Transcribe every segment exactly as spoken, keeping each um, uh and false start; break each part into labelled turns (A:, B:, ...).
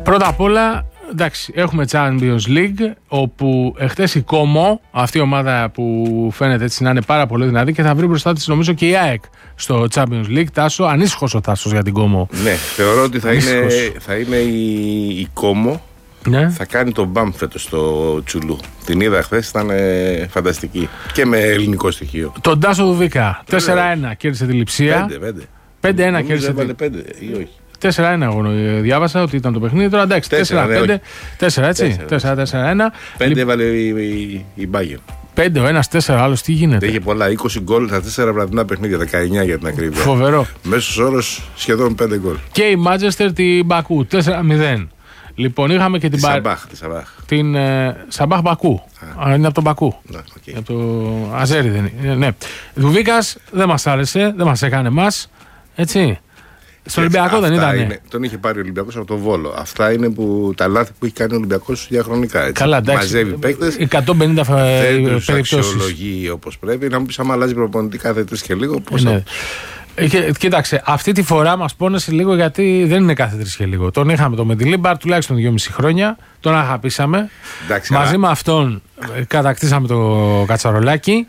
A: Πρώτα απ' όλα, εντάξει, έχουμε Champions League, όπου εχθές η Κόμο, αυτή η ομάδα που φαίνεται έτσι να είναι πάρα πολύ δυνατή, και θα βρει μπροστά της νομίζω και η ΑΕΚ στο Champions League. Τάσο, ανήσυχος ο Τάσος για την Κόμο.
B: Ναι, θεωρώ ότι θα είναι, θα είναι η, η Κόμο. Ναι. Θα κάνει τον μπαμ φέτος στο Τσουλού. Την είδα χθες, ήταν ε, φανταστική. Και με ελληνικό στοιχείο.
A: Τον Τάσο Δουβίκα, τέσσερα ένα κέρδισε τη Λειψία. πέντε ένα κέρδισε τη Λειψία.
B: πέντε ή όχι.
A: τέσσερα ένα εγώ διάβασα ότι ήταν το παιχνίδι. Τώρα εντάξει, τέσσερα πέντε. τέσσερα έτσι. τέσσερα τέσσερα ένα.
B: πέντε έβαλε η Μπάγερ.
A: πέντε ο ένας, τέσσερα άλλος, τι γίνεται.
B: Είχε πολλά, είκοσι γκολ στα τέσσερα βραδινά παιχνίδια, δεκαεννιά για την ακρίβεια.
A: Φοβερό.
B: Μέσος όρος σχεδόν πέντε γκολ.
A: Και η Μάντσεστερ την Μπακού, τέσσερα μηδέν. Λοιπόν, είχαμε και την
B: Μπα... Σαμπάχ, τη Σαμπάχ.
A: Την ε, Σαμπάχ Μπακού. Α. Είναι από τον Μπακού.
B: Να, okay.
A: Από το Αζέρι δεν είναι. Ναι. Δουβίκας δεν μας άρεσε, δεν μας έκανε εμάς. Έτσι. Στο Ολυμπιακό δεν ήταν.
B: Τον είχε πάρει ο Ολυμπιακός από τον Βόλο. Αυτά είναι που, τα λάθη που έχει κάνει ο Ολυμπιακός διαχρονικά. Έτσι.
A: Καλά, εντάξει.
B: Μαζεύει παίκτες.
A: εκατόν πενήντα περιπτώσεις.
B: Αξιολογεί όπως πρέπει. Να μου πεις, άμα αλλάζει προπονητή κάθε τρεις και λίγο. Πώς
A: ναι. Και, κοίταξε, αυτή τη φορά μας πόνεσε λίγο γιατί δεν είναι κάθε τρεις και λίγο. Τον είχαμε το Μεντιλίμπαρ τουλάχιστον δυόμισι χρόνια. Τον αγαπήσαμε. Εντάξει, μαζί αλλά... με αυτόν κατακτήσαμε το Κατσαρολάκι.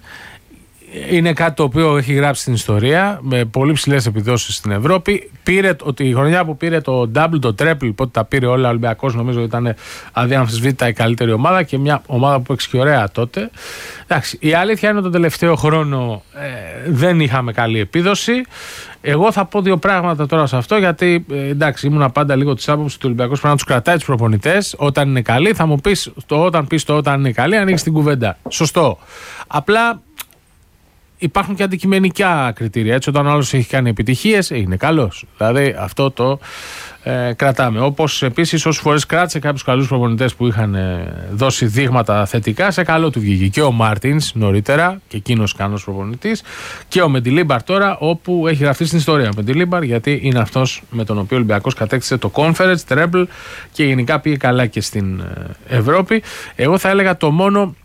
A: Είναι κάτι το οποίο έχει γράψει στην ιστορία με πολύ ψηλές επιδόσεις στην Ευρώπη. Πήρε ότι η χρονιά που πήρε το double, το triple, πότε τα πήρε όλα ο Ολυμπιακός, νομίζω ήταν αδιαμφισβήτητα η καλύτερη ομάδα και μια ομάδα που έξι ωραία τότε. Εντάξει, η αλήθεια είναι ότι τον τελευταίο χρόνο ε, δεν είχαμε καλή επίδοση. Εγώ θα πω δύο πράγματα τώρα σε αυτό, γιατί ε, εντάξει, ήμουνα πάντα λίγο της άποψης του Ολυμπιακού πρέπει να τους κρατάει τους προπονητές. Όταν είναι καλοί, θα μου πεις το όταν πεις το όταν είναι καλοί, ανοίξει την κουβέντα. Σωστό. Απλά. Υπάρχουν και αντικειμενικά κριτήρια. Έτσι, όταν ο άλλος έχει κάνει επιτυχίες, είναι καλός. Δηλαδή, αυτό το ε, κρατάμε. Όπως επίσης, όσες φορές κράτησε κάποιους καλούς προπονητές που είχαν ε, δώσει δείγματα θετικά, σε καλό του βγήκε. Και ο Μάρτινς νωρίτερα, και εκείνος κανός προπονητής, και ο Μεντιλίμπαρ τώρα, όπου έχει γραφτεί στην ιστορία. Ο Μεντιλίμπαρ, γιατί είναι αυτός με τον οποίο ο Ολυμπιακός κατέκτησε το Conference, Treble και γενικά πήγε καλά και στην ε, Ευρώπη. Εγώ θα έλεγα το μόνο.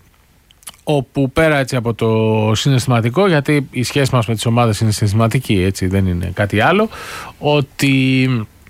A: Όπου πέρα έτσι από το συναισθηματικό, γιατί η σχέση μας με τις ομάδες είναι συναισθηματική, έτσι, δεν είναι κάτι άλλο, ότι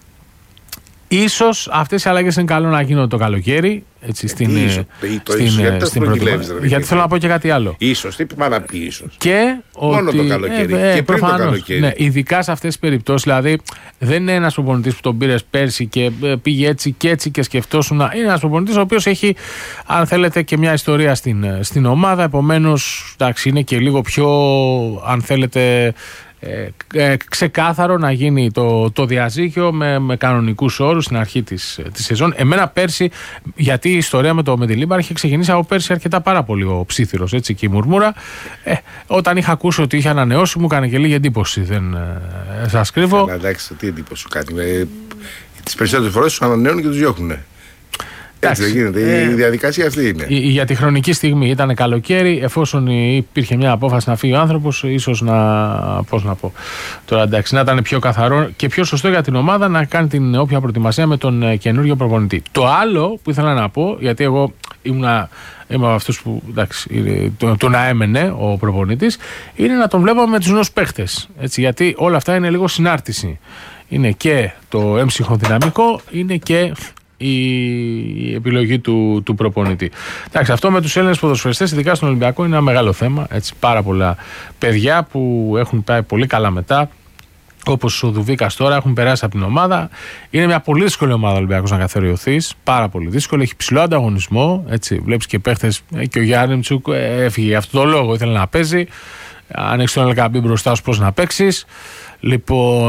A: ίσως αυτές οι αλλαγές είναι καλό να γίνονται το καλοκαίρι, έτσι, στην,
B: ε, ίσο, το στην,
A: στην, στην, στην πρωτοβουλία. Γιατί θέλω να πω και κάτι άλλο.
B: Ίσως, τι πει να πει ίσως.
A: Και
B: μόνο
A: ότι,
B: το καλοκαίρι.
A: Ε, ε,
B: και πριν το καλοκαίρι.
A: Ναι, ειδικά σε αυτές τις περιπτώσεις, δηλαδή δεν είναι ένας προπονητής που τον πήρες πέρσι και πήγε έτσι και έτσι και σκεφτόσουν. Είναι ένας προπονητής ο οποίος έχει, αν θέλετε, και μια ιστορία στην, στην ομάδα. Επομένως, εντάξει, είναι και λίγο πιο, αν θέλετε. Ε, ε, ξεκάθαρο να γίνει το, το διαζύγιο με, με κανονικούς όρους στην αρχή της, της σεζόν. Εμένα πέρσι, γιατί η ιστορία με το Μεντιλίμπαρ είχε ξεκινήσει από πέρσι αρκετά πάρα πολύ ο ψήθυρος, έτσι, και η μουρμούρα, ε, όταν είχα ακούσει ότι είχε ανανεώσει μου έκανε και λίγη εντύπωση, δεν ε, σας κρύβω.
B: Ε, εντάξει, τι εντύπωση σου κάνει, ε, τις περισσότερες φορές τους ανανεώνουν και τους διώχνουν. Έτσι δεν γίνεται. Ε, η διαδικασία αυτή είναι.
A: Για τη χρονική στιγμή ήταν καλοκαίρι, εφόσον υπήρχε μια απόφαση να φύγει ο άνθρωπος, ίσως να. Πώς να πω. Τώρα εντάξει, να ήταν πιο καθαρό και πιο σωστό για την ομάδα να κάνει την όποια προετοιμασία με τον καινούριο προπονητή. Το άλλο που ήθελα να πω, γιατί εγώ ήμουνα. Είμαι από αυτούς που εντάξει, το, το να έμενε ο προπονητής, είναι να τον βλέπαμε με τους νέους παίχτες. Έτσι, γιατί όλα αυτά είναι λίγο συνάρτηση. Είναι και το έμψυχο δυναμικό, είναι και η επιλογή του, του προπονητή. Εντάξει, αυτό με τους Έλληνες ποδοσφαιριστές, ειδικά στον Ολυμπιακό, είναι ένα μεγάλο θέμα. Έτσι, πάρα πολλά παιδιά που έχουν πάει πολύ καλά μετά, όπως ο Δουβίκας τώρα, έχουν περάσει από την ομάδα. Είναι μια πολύ δύσκολη ομάδα ο Ολυμπιακός να καθοριωθείς. Πάρα πολύ δύσκολη. Έχει ψηλό ανταγωνισμό. Έτσι, βλέπεις και παίχτες. Και ο Γιάννημτσουκ έφυγε για αυτόν τον λόγο. Ήθελε να παίζει. Αν έχεις τον Ελκαμπή μπροστά σου, πώς να παίξεις. Λοιπόν.